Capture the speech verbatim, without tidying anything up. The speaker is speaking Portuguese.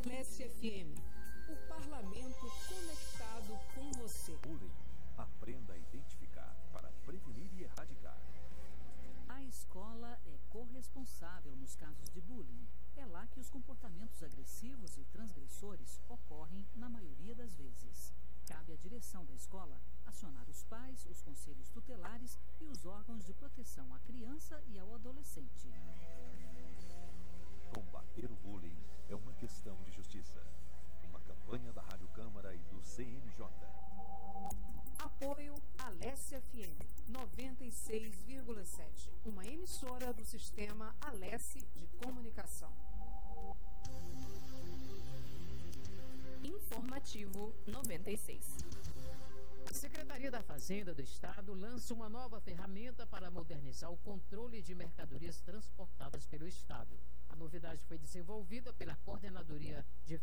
Alesse F M, o parlamento conectado com você. Bullying. Aprenda a identificar para prevenir e erradicar. A escola é corresponsável nos casos de bullying. É lá que os comportamentos agressivos e transgressores ocorrem na maioria das vezes. Cabe à direção da escola acionar os pais, os conselhos tutelares e os órgãos de proteção à criança e ao adolescente. Combater o bullying é uma questão de justiça. Uma campanha da Rádio Câmara e do C N J. Apoio Alesse F M noventa e seis vírgula sete, uma emissora do sistema Alesse de Comunicação. Informativo noventa e seis. A Secretaria da Fazenda do Estado lança uma nova ferramenta para modernizar o controle de mercadorias transportadas pelo Estado. A novidade foi desenvolvida pela Coordenadoria